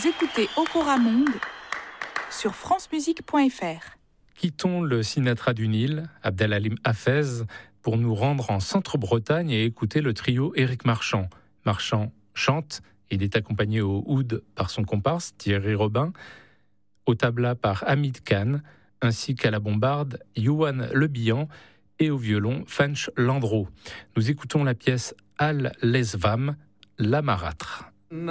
Vous écoutez Okora Monde sur francemusique.fr. Quittons le Sinatra du Nil, Abdelhalim Hafez, pour nous rendre en Centre-Bretagne et écouter le trio Éric Marchand. Marchand chante, il est accompagné au oud par son comparse Thierry Robin, au tabla par Hamid Khan, ainsi qu'à la bombarde Youan Le Bihan et au violon Fanch Landreau. Nous écoutons la pièce Al Lesvam, La Marâtre.